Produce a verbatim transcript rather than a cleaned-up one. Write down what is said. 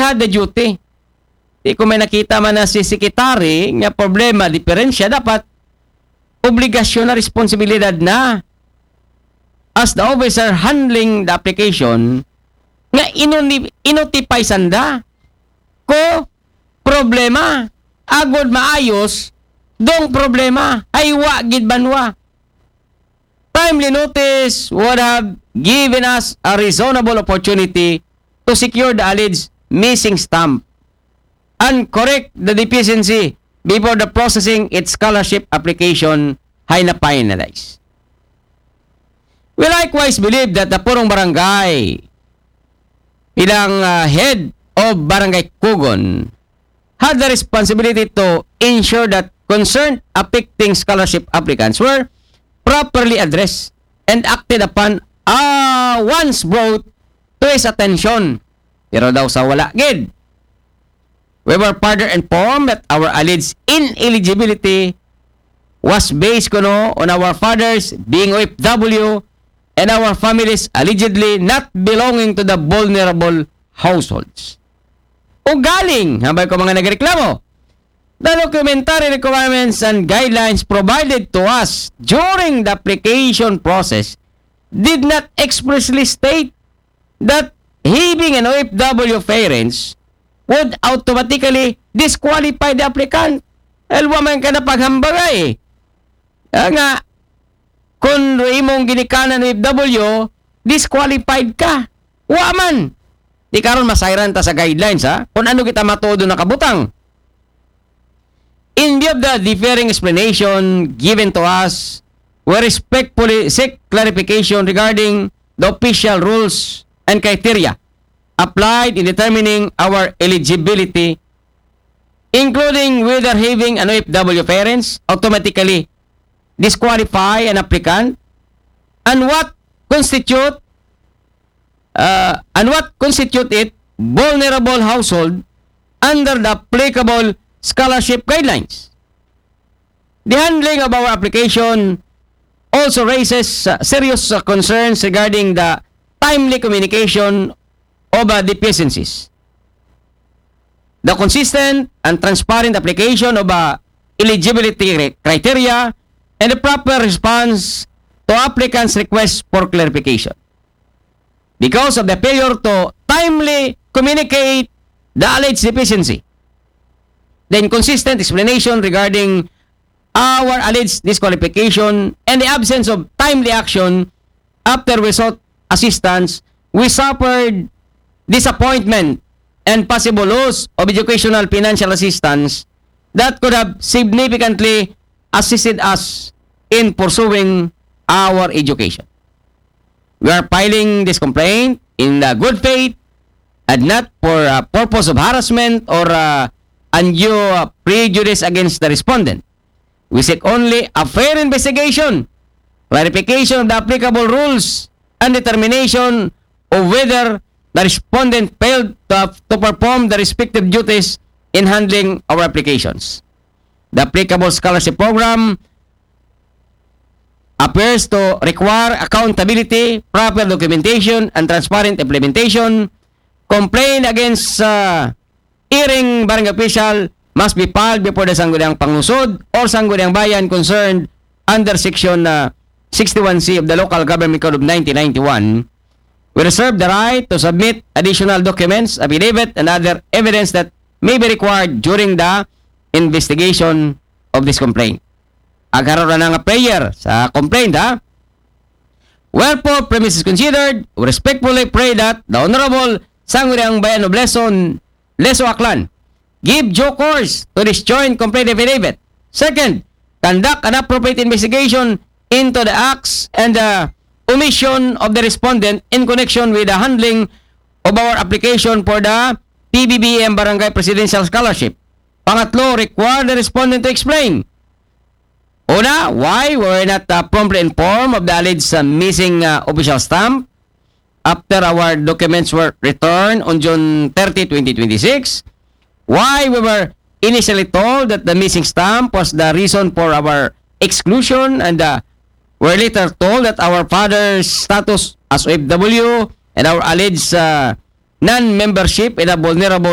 had the duty. Di ko may nakita man na si sekretary nga problema, diferensya, dapat obligasyon na responsibilidad na as the officer handling the application nga inotify sanda ko problema agod maayos dong problema ay wa gid banwa. Timely notice would have given us a reasonable opportunity to secure the alleged missing stamp and correct the deficiency before the processing its scholarship application ay na-finalize. We likewise believe that the Purong Barangay bilang uh, head of Barangay Kugon had the responsibility to ensure that concerned affecting scholarship applicants were properly addressed and acted upon uh, once brought to his attention. Pero daw sa wala gid. We were further informed that our alleged ineligibility was based kuno on our fathers being O F W and our families allegedly not belonging to the vulnerable households. O galing, habang ko mga nagreklamo, the documentary requirements and guidelines provided to us during the application process did not expressly state that having an O F W parents would automatically disqualify the applicant. Elwa man ka na paghambagay. Kaya nga, kung imong ginikanan O F W, disqualified ka. Wa man. Di karon masayran ta sa guidelines, ha? Kung ano kita matudo na kabutang. In view of the differing explanation given to us, we respectfully seek clarification regarding the official rules and criteria applied in determining our eligibility, including whether having an O F W parents automatically disqualify an applicant, and what constitute uh, and what constitute it vulnerable household under the applicable scholarship guidelines. The handling of our application also raises uh, serious uh, concerns regarding the timely communication of uh, deficiencies. The consistent and transparent application of uh, eligibility criteria and the proper response to applicants' requests for clarification. Because of the failure to timely communicate the alleged deficiency, the inconsistent explanation regarding our alleged disqualification, and the absence of timely action after we sought assistance, we suffered disappointment and possible loss of educational financial assistance that could have significantly assisted us in pursuing our education. We are filing this complaint in the good faith and not for a purpose of harassment or uh, undue prejudice against the respondent. We seek only a fair investigation, clarification of the applicable rules, and determination of whether the respondent failed to, to perform the respective duties in handling our applications. The applicable scholarship program appears to require accountability, proper documentation, and transparent implementation. Complaint against uh, erring barangay official must be filed before the Sangguniang Pangusod or Sangguniang Bayan concerned under Section uh, sixty-one C of the Local Government Code of nineteen ninety-one. We reserve the right to submit additional documents, affidavit, and other evidence that may be required during the investigation of this complaint. Agkaroon na nga prayer sa complaint, ha? Wherefore, premises considered, we respectfully pray that the Honorable Sangguniang Bayan of Leson, Leso Aklan, give due course to this joint complaint affidavit. Second, conduct an appropriate investigation into the acts and the omission of the respondent in connection with the handling of our application for the P B B M Barangay Presidential Scholarship. Pangatlo, require the respondent to explain. Una, why were we not uh, promptly informed of the alleged uh, missing uh, official stamp after our documents were returned on June thirtieth, twenty twenty-six? Why we were initially told that the missing stamp was the reason for our exclusion, and uh, were later told that our father's status as O F W and our alleged uh, non-membership in a vulnerable